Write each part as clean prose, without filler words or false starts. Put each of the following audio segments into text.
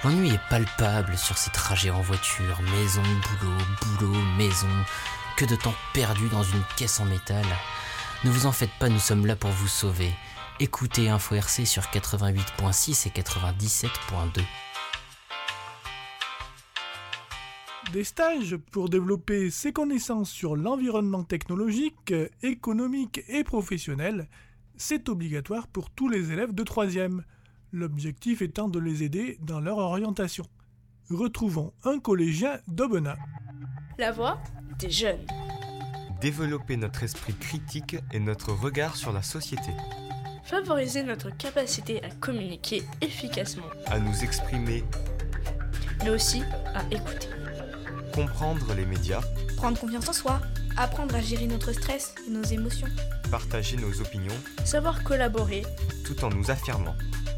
L'ennui est palpable sur ces trajets en voiture, maison, boulot, boulot, maison. Que de temps perdu dans une caisse en métal. Ne vous en faites pas, nous sommes là pour vous sauver. Écoutez Info RC sur 88.6 et 97.2. Des stages pour développer ses connaissances sur l'environnement technologique, économique et professionnel, c'est obligatoire pour tous les élèves de 3e. L'objectif étant de les aider dans leur orientation. Retrouvons un collégien d'Aubenas. La voix des jeunes. Développer notre esprit critique et notre regard sur la société. Favoriser notre capacité à communiquer efficacement. À nous exprimer. Mais aussi à écouter. Comprendre les médias. Prendre confiance en soi. Apprendre à gérer notre stress et nos émotions. Partager nos opinions. Savoir collaborer. Tout en nous affirmant.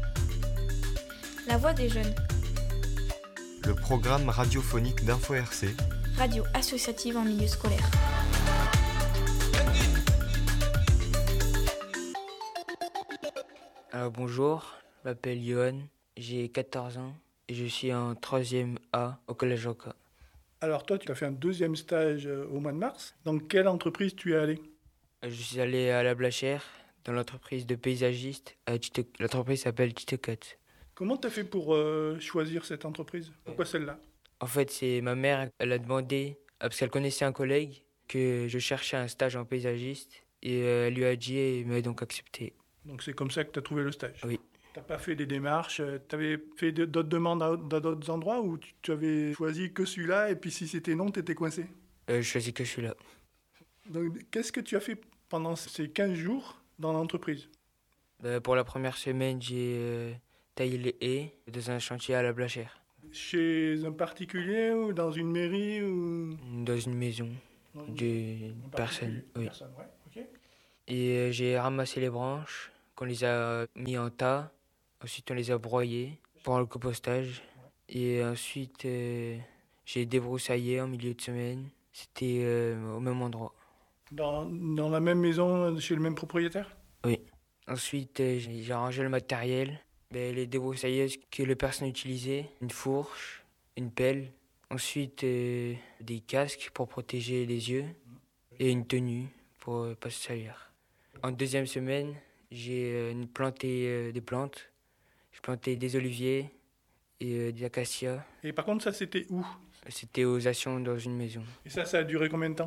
La voix des jeunes. Le programme radiophonique d'Info RC. Radio associative en milieu scolaire. Alors bonjour, je m'appelle Johan, j'ai 14 ans et je suis en 3e A au collège Roca. Alors toi, tu as fait un 2e stage au mois de mars. Dans quelle entreprise tu es allé ? Je suis allé à la Blachère, dans l'entreprise de paysagiste. L'entreprise s'appelle Titocat. Comment tu as fait pour choisir cette entreprise ? Pourquoi celle-là ? En fait, c'est ma mère, elle a demandé, parce qu'elle connaissait un collègue, que je cherchais un stage en paysagiste. Et elle lui a dit et il m'a donc accepté. Donc c'est comme ça que tu as trouvé le stage ? Oui. Tu n'as pas fait des démarches, tu avais fait d'autres demandes dans d'autres endroits ou tu avais choisi que celui-là et puis si c'était non, tu étais coincé ? Je choisis que celui-là. Donc qu'est-ce que tu as fait pendant ces 15 jours dans l'entreprise ? Pour la première semaine, j'ai taillé les haies dans un chantier à la Blachère. Chez un particulier ou dans une mairie ou... Dans une maison d'une personne. Oui. Personne, ouais, ok. Et j'ai ramassé les branches, qu'on les a mis en tas. Ensuite, on les a broyées pour le compostage. Et ensuite, j'ai débroussaillé en milieu de semaine. C'était au même endroit. Dans la même maison, chez le même propriétaire ? Oui. Ensuite, j'ai rangé le matériel. Les débroussailleuses que les personnes utilisaient. Une fourche, une pelle. Ensuite, des casques pour protéger les yeux. Et une tenue pour ne pas se salir. En 2e semaine, j'ai planté des plantes. J'ai planté des oliviers et des acacias. Et par contre, ça, c'était où ? C'était aux Assions dans une maison. Et ça a duré combien de temps ?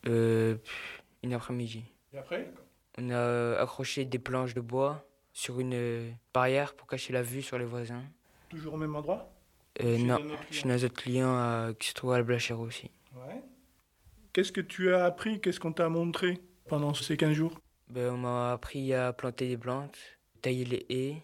Une après-midi. Et après ? On a accroché des planches de bois sur une barrière pour cacher la vue sur les voisins. Toujours au même endroit ? Non, chez un autre client qui se trouve à la Blachère aussi. Ouais. Qu'est-ce que tu as appris ? Qu'est-ce qu'on t'a montré pendant ces 15 jours ? On m'a appris à planter des plantes, tailler les haies,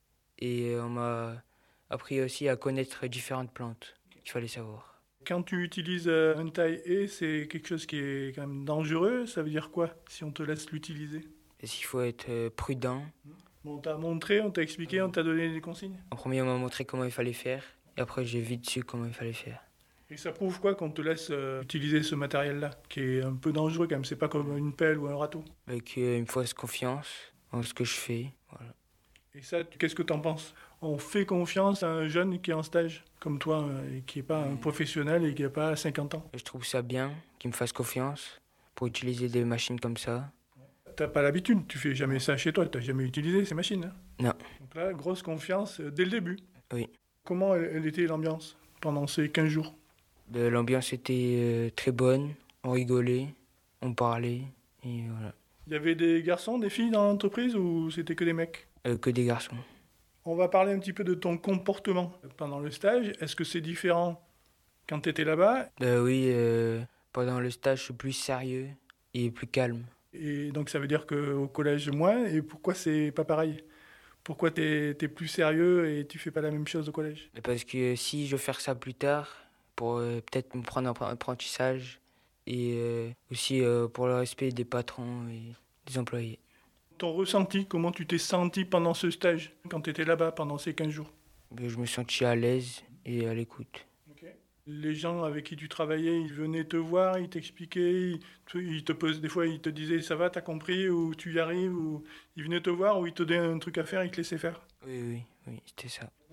et on m'a appris aussi à connaître différentes plantes qu'il fallait savoir. Quand tu utilises un taille-haie, c'est quelque chose qui est quand même dangereux. Ça veut dire quoi, si on te laisse l'utiliser ? Il faut être prudent. Bon, on t'a montré, on t'a expliqué, on t'a donné des consignes ? En premier, on m'a montré comment il fallait faire, et après, j'ai vite su comment il fallait faire. Et ça prouve quoi qu'on te laisse utiliser ce matériel-là, qui est un peu dangereux quand même, c'est pas comme une pelle ou un râteau ? Qu'il me fasse confiance en ce que je fais, voilà. Et ça, qu'est-ce que t'en penses ? On fait confiance à un jeune qui est en stage, comme toi, et qui n'est pas un professionnel et qui n'a pas 50 ans. Je trouve ça bien qu'il me fasse confiance pour utiliser des machines comme ça. T'as pas l'habitude, tu fais jamais ça chez toi, t'as jamais utilisé ces machines, hein ? Non. Donc là, grosse confiance dès le début. Oui. Comment elle était l'ambiance pendant ces 15 jours ? L'ambiance était très bonne, on rigolait, on parlait, et voilà. Il y avait des garçons, des filles dans l'entreprise ou c'était que des mecs ? Que des garçons. On va parler un petit peu de ton comportement pendant le stage. Est-ce que c'est différent quand tu étais là-bas ? Oui, pendant le stage, je suis plus sérieux et plus calme. Et donc ça veut dire qu'au collège, moins. Et pourquoi c'est pas pareil ? Pourquoi t'es plus sérieux et tu fais pas la même chose au collège ? Parce que si je veux faire ça plus tard, pour peut-être me prendre un apprentissage, et aussi pour le respect des patrons et des employés. Ton ressenti, comment tu t'es senti pendant ce stage, quand tu étais là-bas pendant ces 15 jours ? Je me sentais à l'aise et à l'écoute. Okay. Les gens avec qui tu travaillais, ils venaient te voir, ils t'expliquaient, ils te posaient, des fois ils te disaient ça va, t'as compris, ou tu y arrives, ou ils venaient te voir, ou ils te donnaient un truc à faire, ils te laissaient faire. Oui, c'était ça.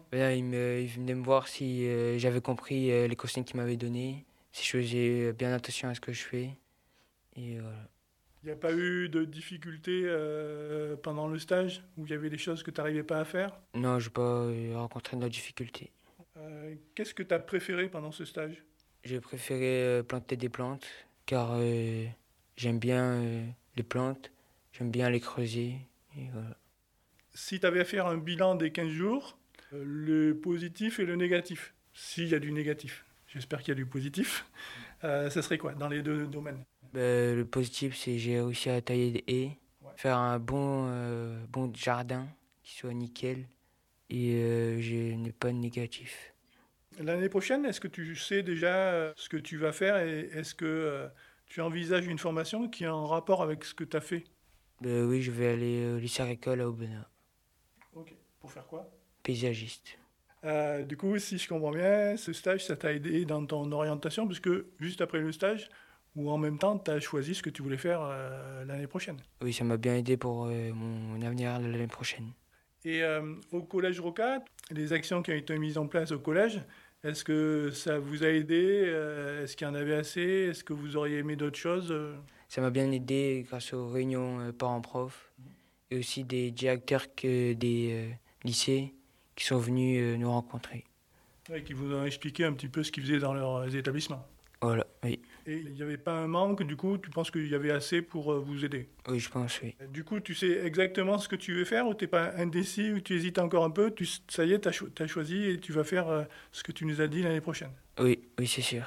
Là, il venait me voir si j'avais compris les consignes qu'il m'avait données, si je faisais bien attention à ce que je fais. Et voilà. Il n'y a pas eu de difficultés pendant le stage où il y avait des choses que tu n'arrivais pas à faire? Non, je n'ai pas rencontré de difficultés. Qu'est-ce que tu as préféré pendant ce stage? J'ai préféré planter des plantes car j'aime bien les plantes, j'aime bien les creuser. Et voilà. Si tu avais à faire un bilan des 15 jours, le positif et le négatif, s'il y a du négatif, j'espère qu'il y a du positif, ça serait quoi dans les deux domaines? Le positif, c'est que j'ai réussi à tailler des haies, faire un bon jardin qui soit nickel et je n'ai pas de négatif. L'année prochaine, est-ce que tu sais déjà ce que tu vas faire et est-ce que tu envisages une formation qui est en rapport avec ce que tu as fait? Oui, je vais aller au lycée agricole à Aubenas. Ok. Pour faire quoi? Paysagiste. Du coup, si je comprends bien, ce stage, ça t'a aidé dans ton orientation, puisque juste après le stage, ou en même temps, tu as choisi ce que tu voulais faire l'année prochaine. Oui, ça m'a bien aidé pour mon avenir l'année prochaine. Et au Collège Rocca, les actions qui ont été mises en place au collège, est-ce que ça vous a aidé? Est-ce qu'il y en avait assez? Est-ce que vous auriez aimé d'autres choses? Ça m'a bien aidé grâce aux réunions parents-prof et aussi des directeurs des lycées qui sont venus nous rencontrer. Oui, qui vous ont expliqué un petit peu ce qu'ils faisaient dans leurs établissements. Voilà, oui. Et il n'y avait pas un manque, du coup, tu penses qu'il y avait assez pour vous aider? Oui, je pense, oui. Du coup, tu sais exactement ce que tu veux faire ou tu n'es pas indécis ou tu hésites encore un peu? Ça y est, tu as choisi et tu vas faire ce que tu nous as dit l'année prochaine. Oui, c'est sûr.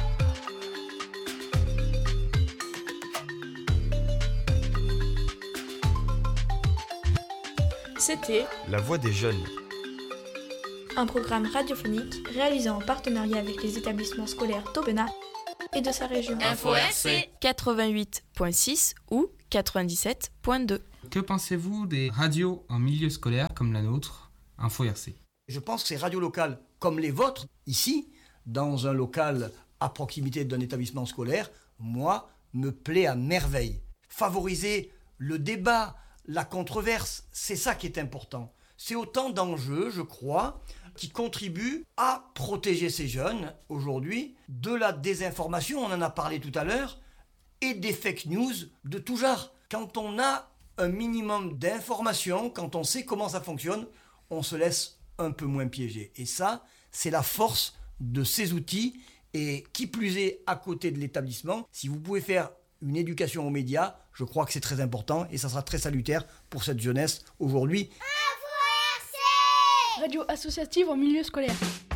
C'était La voix des jeunes. Un programme radiophonique réalisé en partenariat avec les établissements scolaires d'Aubenas et de sa région. Info RC 88.6 ou 97.2. Que pensez-vous des radios en milieu scolaire comme la nôtre, Info RC? Je pense que ces radios locales comme les vôtres, ici, dans un local à proximité d'un établissement scolaire, moi, me plaît à merveille. Favoriser le débat, la controverse, c'est ça qui est important. C'est autant d'enjeux, je crois, qui contribuent à protéger ces jeunes, aujourd'hui, de la désinformation, on en a parlé tout à l'heure, et des fake news de tout genre. Quand on a un minimum d'informations, quand on sait comment ça fonctionne, on se laisse un peu moins piéger. Et ça, c'est la force de ces outils, et qui plus est, à côté de l'établissement, si vous pouvez faire une éducation aux médias, je crois que c'est très important, et ça sera très salutaire pour cette jeunesse aujourd'hui. Radio associative en milieu scolaire.